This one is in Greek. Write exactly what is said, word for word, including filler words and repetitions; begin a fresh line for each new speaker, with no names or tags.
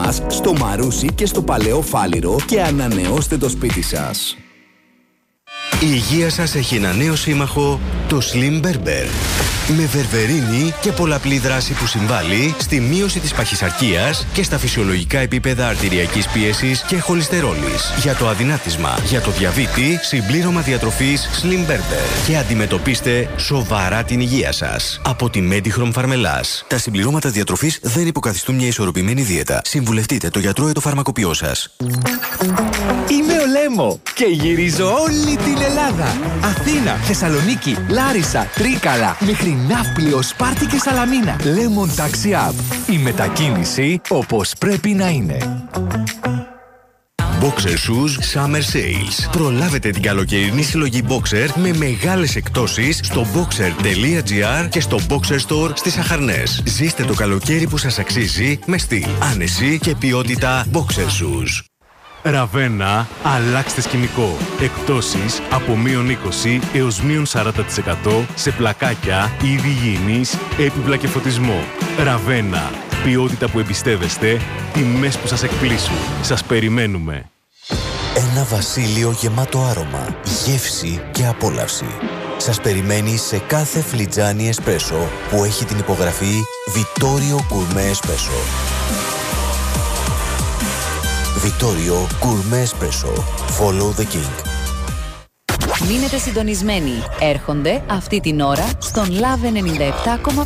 μας στο Μαρούσι και στο Παλαιό Φάληρο και ανανεώστε το σπίτι σας.
Η υγεία σας έχει ένα νέο σύμμαχο, το Slim Berber. Με βερβερίνη και πολλαπλή δράση που συμβάλλει στη μείωση της παχυσαρκίας και στα φυσιολογικά επίπεδα αρτηριακής πίεσης και χολυστερόλης. Για το αδυνάτισμα, για το διαβήτη, συμπλήρωμα διατροφής Slim Berber. Και αντιμετωπίστε σοβαρά την υγεία σας. Από τη Medichrome Farmelas. Τα συμπληρώματα διατροφής δεν υποκαθιστούν μια ισορροπημένη δίαιτα. Συμβουλευτείτε το γιατρό ή το φαρμακοποιό σας.
Είμαι ο Λέμο και γυρίζω όλη την Ελλάδα. Αθήνα, Θεσσαλονίκη, Λάρισα, Τρίκαλα, μέχρι Ναύπλιο, Σπάρτη και Σαλαμίνα. Lemon Taxi App. Η μετακίνηση όπως πρέπει να είναι.
Boxer Shoes Summer Sales. Προλάβετε την καλοκαιρινή συλλογή Boxer με μεγάλες εκπτώσεις στο boxer.gr και στο Boxer Store στις Αχαρνές. Ζήστε το καλοκαίρι που σας αξίζει με στυλ, άνεση και ποιότητα Boxer Shoes.
Ραβένα, αλλάξτε σκηνικό. Εκπτώσεις από μείον είκοσι έως μείον σαράντα τοις εκατό σε πλακάκια, είδη υγιεινής, έπιπλα και φωτισμό. Ραβένα, ποιότητα που εμπιστεύεστε, τιμές που σας εκπλήσουν. Σας περιμένουμε.
Ένα βασίλειο γεμάτο άρωμα, γεύση και απόλαυση. Σας περιμένει σε κάθε φλιτζάνι εσπρέσο που έχει την υπογραφή Vittorio Gourmet Espresso. Vittorio Gourmet Espresso. Follow the King.
Μείνετε συντονισμένοι. Έρχονται αυτή την ώρα στον Love ενενήντα επτά κόμμα πέντε.